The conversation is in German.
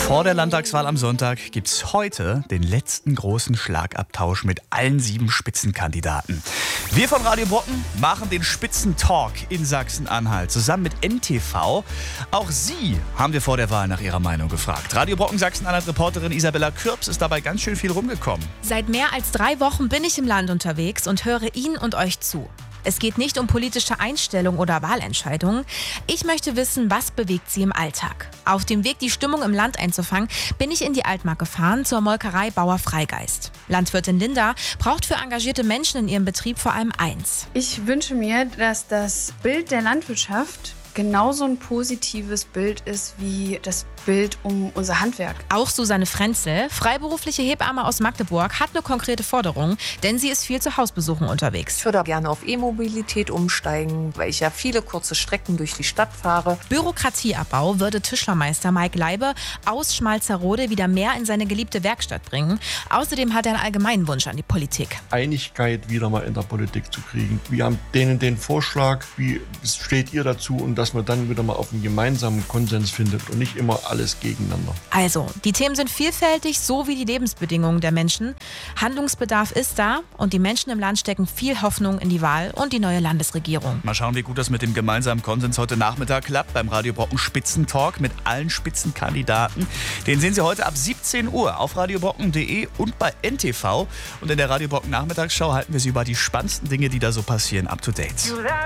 Vor der Landtagswahl am Sonntag gibt es heute den letzten großen Schlagabtausch mit allen 7 Spitzenkandidaten. Wir von Radio Brocken machen den Spitzentalk in Sachsen-Anhalt zusammen mit NTV. Auch Sie haben wir vor der Wahl nach Ihrer Meinung gefragt. Radio Brocken Sachsen-Anhalt-Reporterin Isabella Kürps ist dabei ganz schön viel rumgekommen. Seit mehr als 3 Wochen bin ich im Land unterwegs und höre Ihnen und euch zu. Es geht nicht um politische Einstellung oder Wahlentscheidungen. Ich möchte wissen, was bewegt Sie im Alltag. Auf dem Weg, die Stimmung im Land einzufangen, bin ich in die Altmark gefahren zur Molkerei Bauer Freigeist. Landwirtin Linda braucht für engagierte Menschen in ihrem Betrieb vor allem eins. Ich wünsche mir, dass das Bild der Landwirtschaft genauso ein positives Bild ist wie das Bild um unser Handwerk. Auch Susanne Frenzel, freiberufliche Hebamme aus Magdeburg, hat eine konkrete Forderung, denn sie ist viel zu Hausbesuchen unterwegs. Ich würde gerne auf E-Mobilität umsteigen, weil ich ja viele kurze Strecken durch die Stadt fahre. Bürokratieabbau würde Tischlermeister Mike Leibe aus Schmalzerrode wieder mehr in seine geliebte Werkstatt bringen. Außerdem hat er einen allgemeinen Wunsch an die Politik. Einigkeit wieder mal in der Politik zu kriegen. Wir haben denen den Vorschlag, wie steht ihr dazu, und dass man dann wieder mal auf einen gemeinsamen Konsens findet und nicht immer alles gegeneinander. Also, die Themen sind vielfältig, so wie die Lebensbedingungen der Menschen. Handlungsbedarf ist da und die Menschen im Land stecken viel Hoffnung in die Wahl und die neue Landesregierung. Mal schauen, wie gut das mit dem gemeinsamen Konsens heute Nachmittag klappt beim Radio Brocken Spitzentalk mit allen Spitzenkandidaten. Den sehen Sie heute ab 17 Uhr auf radiobrocken.de und bei NTV. Und in der Radio Brocken Nachmittagsschau halten wir Sie über die spannendsten Dinge, die da so passieren, up to date.